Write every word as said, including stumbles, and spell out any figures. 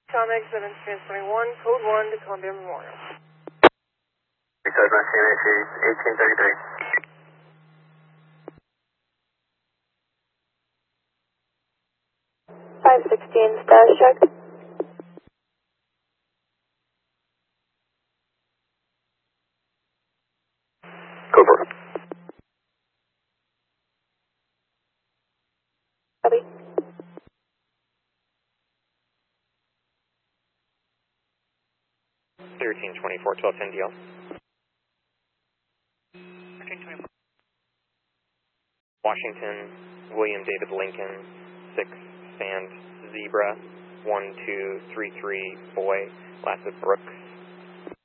Comex seven twenty-one, code one to Columbia Memorial. Besides my C N A C eighteen thirty-three. five sixteen, status check. Go for it. Copy. thirteen twenty-four, twelve ten D L. Washington, William David Lincoln, six, stand, zebra, one two three three, boy, last is Brooks.